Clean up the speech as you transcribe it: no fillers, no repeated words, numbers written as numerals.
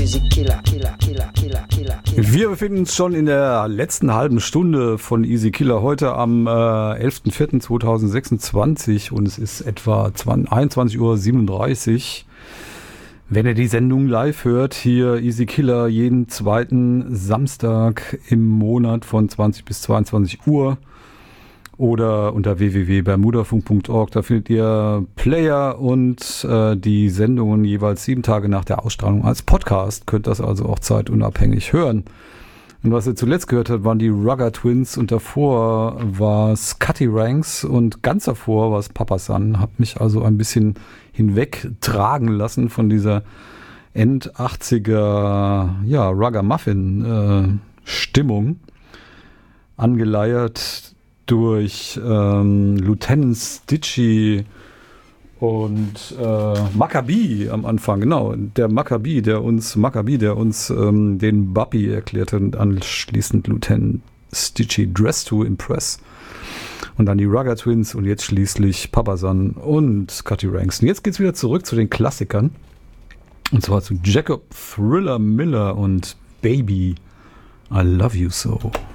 Wir befinden uns schon in der letzten halben Stunde von Easy Killer heute am 11.04.2026 und es ist etwa 21:37 Uhr. Wenn ihr die Sendung live hört, hier Easy Killer jeden zweiten Samstag im Monat von 20 bis 22 Uhr oder unter www.bermudafunk.org, da findet ihr Player und die Sendungen jeweils 7 Tage nach der Ausstrahlung als Podcast. Könnt das also auch zeitunabhängig hören. Und was ihr zuletzt gehört habt, waren die Rugger Twins und davor war es Cutty Ranks und ganz davor war es Papasan. Hab mich also ein bisschen hinwegtragen lassen von dieser End-80er Rugger Muffin Stimmung, angeleiert durch Lieutenant Stitchy und Maccabi am Anfang, genau, der Maccabi, der uns den Bubby erklärte und anschließend Lieutenant Stitchy Dress to Impress und dann die Rugger Twins und jetzt schließlich Papasan und Cutty Ranks. Und jetzt geht's wieder zurück zu den Klassikern und zwar zu Jacob Thriller Miller und Baby, I Love You So.